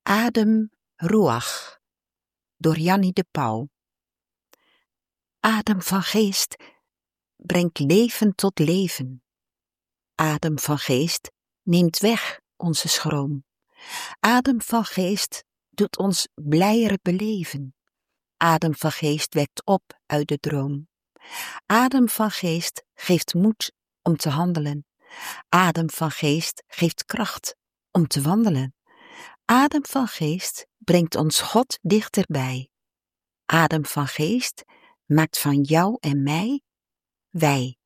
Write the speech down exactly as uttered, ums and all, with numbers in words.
Adem Ruach door Jannie de Pauw. Adem van geest brengt leven tot leven. Adem van geest neemt weg onze schroom. Adem van geest doet ons blijer beleven. Adem van geest wekt op uit de droom. Adem van geest geeft moed om te handelen. Adem van geest geeft kracht om te wandelen. Adem van geest brengt ons God dichterbij. Adem van geest maakt van jou en mij wij.